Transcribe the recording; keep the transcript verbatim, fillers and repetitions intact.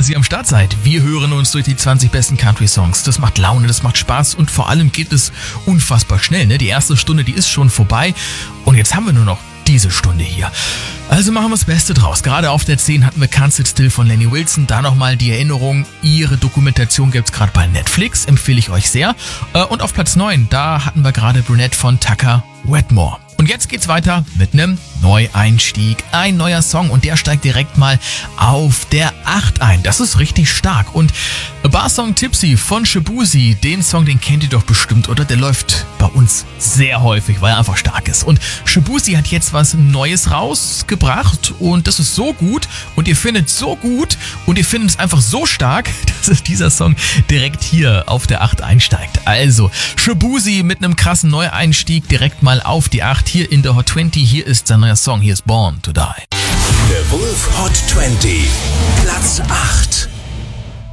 dass ihr am Start seid. Wir hören uns durch die zwanzig besten Country-Songs. Das macht Laune, das macht Spaß und vor allem geht es unfassbar schnell. Ne? Die erste Stunde, die ist schon vorbei und jetzt haben wir nur noch diese Stunde hier. Also machen wir das Beste draus. Gerade auf der zehn hatten wir Can't Sit Still von Lenny Wilson. Da nochmal die Erinnerung, ihre Dokumentation gibt's gerade bei Netflix, empfehle ich euch sehr. Und auf Platz neun, da hatten wir gerade Brunette von Tucker Wetmore. Und jetzt geht's weiter mit einem Neueinstieg. Ein neuer Song und der steigt direkt mal auf der acht ein. Das ist richtig stark. Und A Bar Song Tipsy von Shaboozey, den Song, den kennt ihr doch bestimmt, oder? Der läuft bei uns sehr häufig, weil er einfach stark ist. Und Shaboozey hat jetzt was Neues rausgebracht und das ist so gut und ihr findet es so gut und ihr findet es einfach so stark, dass dieser Song direkt hier auf der acht einsteigt. Also Shaboozey mit einem krassen Neueinstieg direkt mal auf die acht. Hier in der Hot zwanzig, hier ist sein neuer Song, hier ist Born to Die. The Wolf Hot zwanzig, Platz acht.